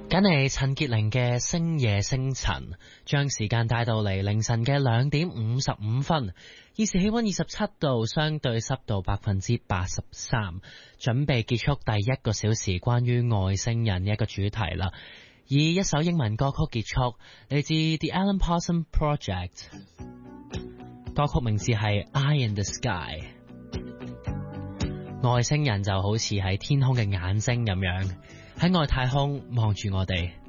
緊係陳潔靈嘅星夜星塵，將時間帶到嚟凌晨嘅2:55，現時氣溫27度，相對濕度83%，準備結束第一個小時關於外星人嘅一個主題啦。以一首英文歌曲結束，嚟自 The Alan Parsons Project， 歌曲名字係 Eye in the Sky。外星人就好似係天空嘅眼睛咁樣，喺外太空望住我哋。